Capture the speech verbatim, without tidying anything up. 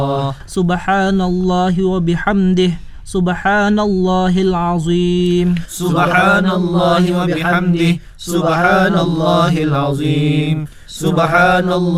Subhanallah wa bihamdih. Subhanallahil azim. Subhanallah wa bihamdih. Subhanallahil azim. Subhanallah